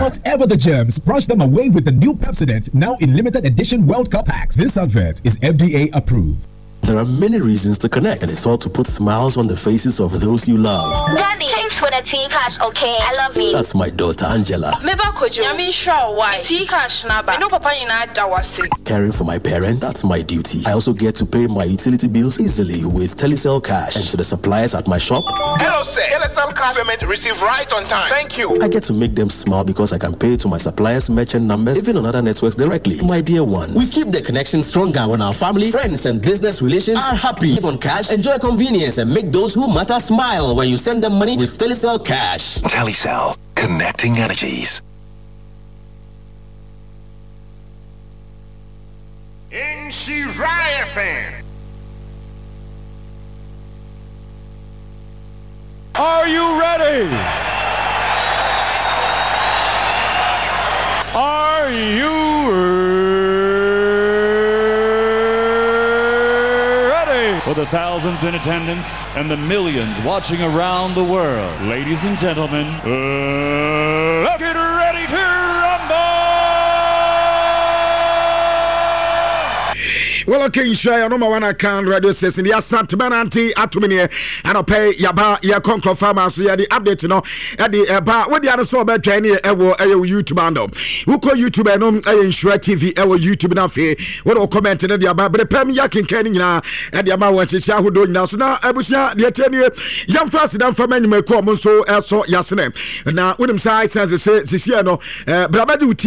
Whatever the germs, brush them away with the new Pepsodent, now in limited edition World Cup packs. This advert is FDA approved. There are many reasons to connect, and it's all to put smiles on the faces of those you love. Daddy, thanks for the tea cash, okay? I love you. That's my daughter, Angela. Caring for my parents, that's my duty. I also get to pay my utility bills easily with Telecel Cash. And to the suppliers at my shop, hello, sir. Telecel Cash payment received right on time. Thank you. I get to make them smile because I can pay to my suppliers' merchant numbers, even on other networks directly. My dear ones, we keep the connection stronger when our family, friends, and business relations are happy. Live on cash, enjoy convenience, and make those who matter smile when you send them money with Telecel Cash. Telecel, connecting energies. In Shirai FM. Are you ready? Are you ready? For the thousands in attendance and the millions watching around the world, ladies and gentlemen, let's get ready to rumble! Well, okay, share no more one can radio station. Ya Santman anti atumini and pay yaba ya concro farmers. So ya the update no at the what the other so about training YouTube ando. Who call YouTube no Insure TV YouTube na fe. What o comment na the aba but pem ya kinken na at the ama wanchi sha ho do na so na abusia the tenie yam fast dan fama ni me ko so so yasene. Na wonim sai sense say no brabadu